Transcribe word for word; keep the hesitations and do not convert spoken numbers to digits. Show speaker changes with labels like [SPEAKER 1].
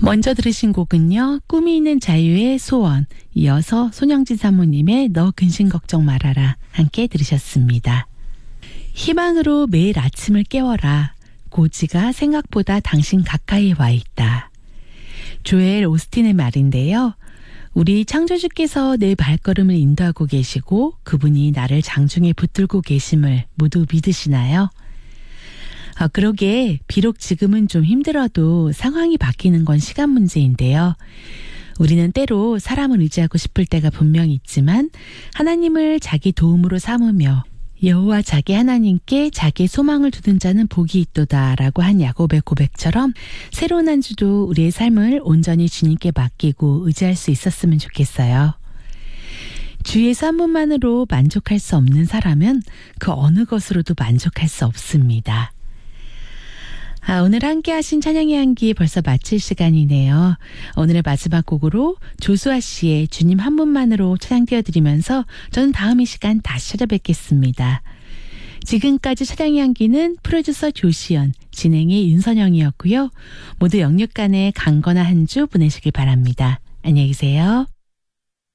[SPEAKER 1] 먼저 들으신 곡은요. 꿈이 있는 자유의 소원, 이어서 손영진 사모님의 너 근심 걱정 말아라 함께 들으셨습니다. 희망으로 매일 아침을 깨워라. 고지가 생각보다 당신 가까이 와 있다. 조엘 오스틴의 말인데요. 우리 창조주께서 내 발걸음을 인도하고 계시고 그분이 나를 장중에 붙들고 계심을 모두 믿으시나요? 아, 그러게 비록 지금은 좀 힘들어도 상황이 바뀌는 건 시간 문제인데요. 우리는 때로 사람을 의지하고 싶을 때가 분명히 있지만 하나님을 자기 도움으로 삼으며 여호와 자기 하나님께 자기의 소망을 두는 자는 복이 있도다라고 한 야곱의 고백처럼 새로운 한 주도 우리의 삶을 온전히 주님께 맡기고 의지할 수 있었으면 좋겠어요. 주 예수 한 분만으로 만족할 수 없는 사람은 그 어느 것으로도 만족할 수 없습니다. 아, 오늘 함께 하신 찬양의 향기 벌써 마칠 시간이네요. 오늘의 마지막 곡으로 조수아 씨의 주님 한 분만으로 찬양 띄워드리면서 저는 다음 이 시간 다시 찾아뵙겠습니다. 지금까지 찬양의 향기는 프로듀서 조시연, 진행의 윤선영이었고요. 모두 영육 간의 강건한 한 주 보내시길 바랍니다. 안녕히 계세요.